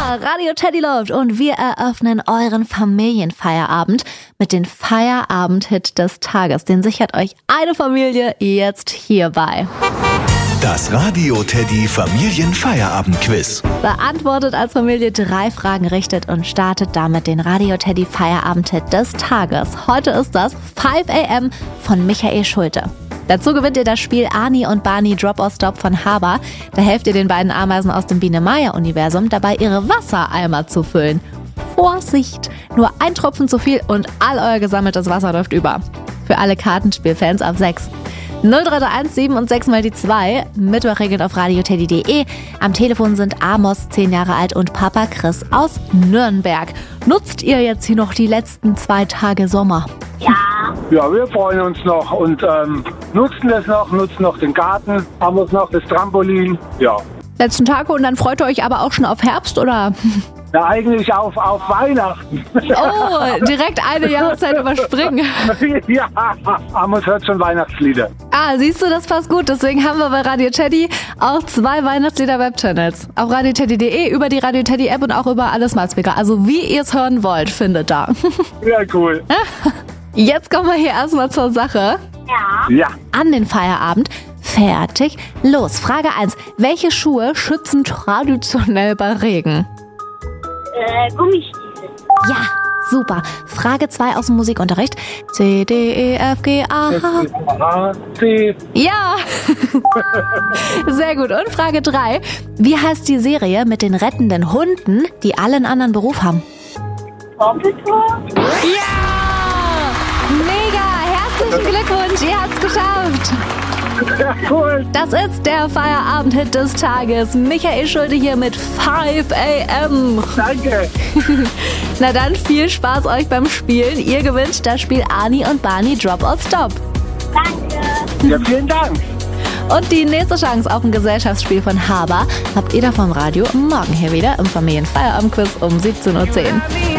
Radio Teddy läuft und wir eröffnen euren Familienfeierabend mit dem Feierabend-Hit des Tages. Den sichert euch eine Familie jetzt hierbei. Das Radio Teddy Familienfeierabend-Quiz. Beantwortet als Familie 3 Fragen richtig und startet damit den Radio Teddy Feierabend-Hit des Tages. Heute ist das 5 AM von Michael Schulte. Dazu gewinnt ihr das Spiel Ani und Barney Drop or Stop von Haber. Da helft ihr den beiden Ameisen aus dem Biene-Meier-Universum dabei, ihre Wassereimer zu füllen. Vorsicht! Nur ein Tropfen zu viel und all euer gesammeltes Wasser läuft über. Für alle Kartenspielfans ab 6. 0331 7 und 6 mal die 2. Mittwochregeln auf radioteddy.de. Am Telefon sind Amos, 10 Jahre alt, und Papa Chris aus Nürnberg. Nutzt ihr jetzt hier noch die letzten 2 Tage Sommer? Ja, wir freuen uns noch und nutzen noch den Garten, haben uns noch das Trampolin, ja. Letzten Tage und dann freut ihr euch aber auch schon auf Herbst, oder? Ja, eigentlich auf Weihnachten. Oh, direkt eine Jahreszeit überspringen. Ja, Amos hört schon Weihnachtslieder. Siehst du, das passt gut. Deswegen haben wir bei Radio Teddy auch 2 Weihnachtslieder-Webchannels. Auf radioteddy.de, über die Radio Teddy-App und auch über alle Smart-Speaker. Also wie ihr es hören wollt, findet da. Ja, cool. Jetzt kommen wir hier erstmal zur Sache. Ja. An den Feierabend. Fertig. Los, Frage 1. Welche Schuhe schützen traditionell bei Regen? Gummistiefel. Ja, super. Frage 2 aus dem Musikunterricht. C, D, E, F, G, A, H. A, C. Ja. Sehr gut. Und Frage 3. Wie heißt die Serie mit den rettenden Hunden, die alle einen anderen Beruf haben? Doppeltor. Ja! Mega! Herzlichen Glückwunsch, ihr habt's geschafft! Ja, cool. Das ist der Feierabend-Hit des Tages. Michael Schulte hier mit 5 AM. Danke. Na dann, viel Spaß euch beim Spielen. Ihr gewinnt das Spiel Ani und Barney Drop or Stop. Danke. Ja, vielen Dank. Und die nächste Chance auf ein Gesellschaftsspiel von Haber habt ihr da vom Radio morgen hier wieder im Familienfeierabend-Quiz um 17:10 Uhr.